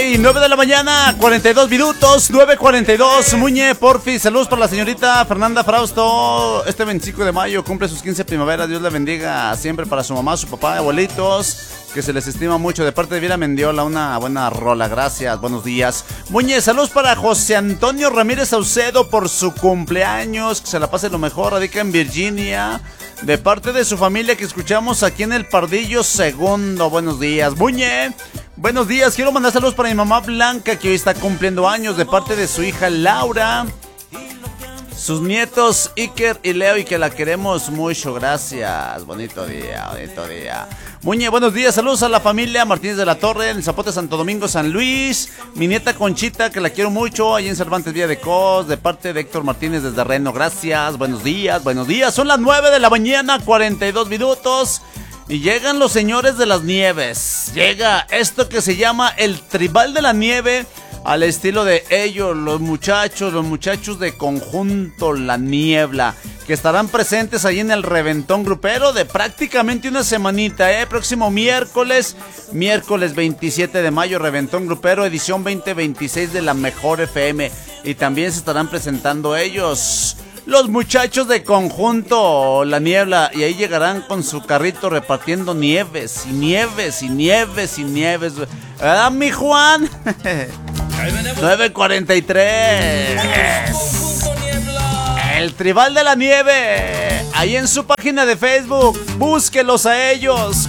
9 de la mañana, 42 minutos, 9:42. Muñe, porfi, saludos para la señorita Fernanda Frausto. Este 25 de mayo cumple sus 15 primaveras. Dios la bendiga siempre para su mamá, su papá, abuelitos, que se les estima mucho. De parte de Viera Mendiola, una buena rola. Gracias, buenos días. Muñe, saludos para José Antonio Ramírez Saucedo por su cumpleaños. Que se la pase lo mejor, radica en Virginia. De parte de su familia que escuchamos aquí en el Pardillo Segundo. Buenos días, Muñe. Buenos días, quiero mandar saludos para mi mamá Blanca, que hoy está cumpliendo años, de parte de su hija Laura, sus nietos Iker y Leo, y que la queremos mucho. Gracias, bonito día, bonito día. Muñe, buenos días, saludos a la familia Martínez de la Torre, en Zapote, Santo Domingo, San Luis. Mi nieta Conchita, que la quiero mucho, ahí en Cervantes Villa de Cos, de parte de Héctor Martínez desde Reno. Gracias, buenos días, buenos días. Son las 9 de la mañana, 42 minutos. Y llegan los señores de las nieves. Llega esto que se llama el Tribal de la Nieve, al estilo de ellos, los muchachos de Conjunto La Niebla, que estarán presentes ahí en el Reventón Grupero de prácticamente una semanita, próximo miércoles 27 de mayo, Reventón Grupero, edición 2026 de la Mejor FM. Y también se estarán presentando ellos, los muchachos de Conjunto La Niebla, y ahí llegarán con su carrito repartiendo nieves y nieves y nieves y nieves. ¿Verdad, mi Juan? 9:43. El Tribal de la Nieve, ahí en su página de Facebook. Búsquelos a ellos.